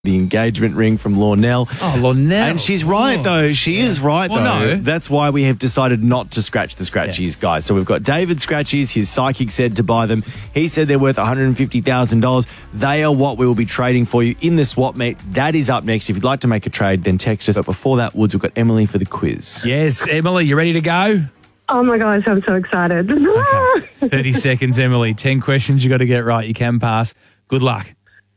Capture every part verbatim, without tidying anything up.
the engagement ring from Lornell. Oh, Lornell. And she's right, oh. though. She yeah. is right, well, though. No. That's why we have decided not to scratch the scratchies, yeah. guys. So we've got David Scratchies. His psychic said to buy them. He said they're worth one hundred fifty thousand dollars. They are what we will be trading for you in the swap meet. That is up next. If you'd like to make a trade, then text us. But before that, Woods, we've got Emily for the quiz. Yes, Emily, you ready to go? Oh, my gosh, I'm so excited. Okay. thirty seconds, Emily. ten questions you got to get right. You can pass. Good luck.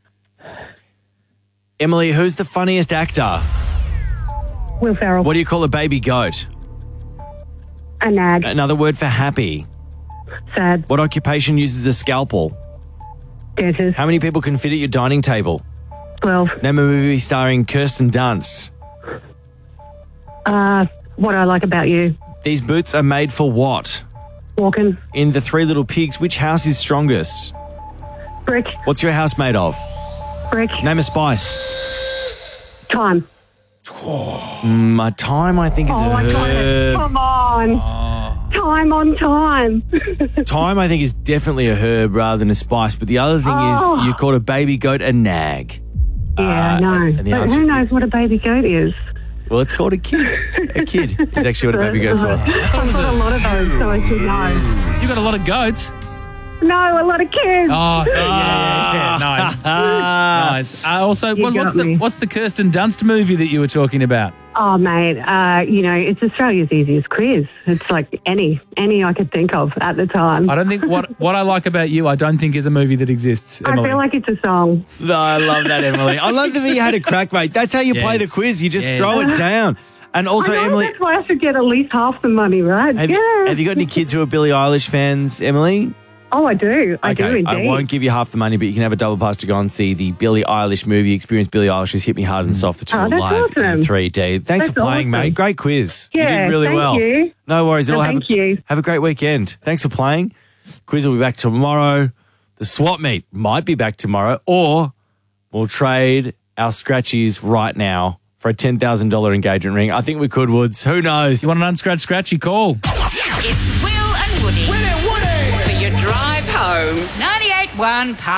Emily, who's the funniest actor? Will Ferrell. What do you call a baby goat? A nag. Another word for happy. Sad. What occupation uses a scalpel? Dentist. How many people can fit at your dining table? Twelve. Name a movie starring Kirsten Dunst. Uh, What I Like About You. These boots are made for what? Walking. In The Three Little Pigs, which house is strongest? Brick. What's your house made of? Brick. Name a spice. Time. Mm, a thyme, I think, is Oh, a I got it. herb. Come on. Oh. Time on time. Thyme, I think, is definitely a herb rather than a spice. But the other thing Oh. is you called a baby goat a nag. Yeah, I Uh, know. and the But answer- who knows what a baby goat is? Well, it's called a kid. A kid is actually what a baby goat's for. I've got a lot of those, so I should know. You got a lot of goats. No, a lot of kids. Oh, yeah, yeah, yeah. Nice. nice. Uh, also, You what, what's got the me. what's the Kirsten Dunst movie that you were talking about? Oh, mate, uh, you know, it's Australia's easiest quiz. It's like any, any I could think of at the time. I don't think what what I like about you. I don't think is a movie that exists. I Emily. feel like it's a song. No, I love that, Emily. I love that you had a crack, mate. That's how you play the Yes. quiz. You just Yes. throw it down. And also, I know, Emily, that's why I should get at least half the money, right? have, yeah. you, have you got any kids who are Billie Eilish fans, Emily? Oh, I do. I do Okay, indeed. I won't give you half the money, but you can have a double pass to go and see the Billie Eilish movie. Experience Billie Eilish's Hit Me Hard and Soft, the tour Oh, that's live in awesome. three D. Thanks That's for playing, awesome. mate. Great quiz. you Yeah, did really thank well. you. No worries. No, It'll thank have, you. Have a great weekend. Thanks for playing. Quiz will be back tomorrow. The swap meet might be back tomorrow, or we'll trade our scratchies right now for a ten thousand dollars engagement ring. I think we could, Woods. Who knows? You want an unscratched scratchy call? It's Will and Woody. Will and Woody. For your drive home. ninety-eight point one